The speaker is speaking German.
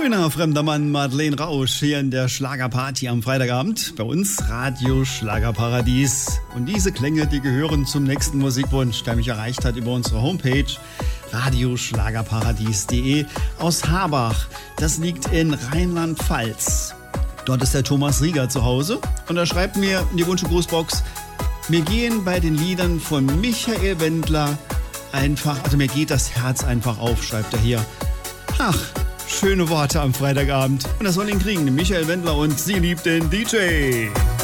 Schöner fremder Mann, Madeleine Rausch, hier in der Schlagerparty am Freitagabend. Bei uns Radio Schlagerparadies. Und diese Klänge, die gehören zum nächsten Musikwunsch, der mich erreicht hat über unsere Homepage radioschlagerparadies.de aus Habach. Das liegt in Rheinland-Pfalz. Dort ist der Thomas Rieger zu Hause und er schreibt mir in die Wunsch- und Grußbox: Mir gehen bei den Liedern von Michael Wendler mir geht das Herz einfach auf, schreibt er hier. Ach, schöne Worte am Freitagabend. Und das soll ihn kriegen, Michael Wendler und sie liebt den DJ.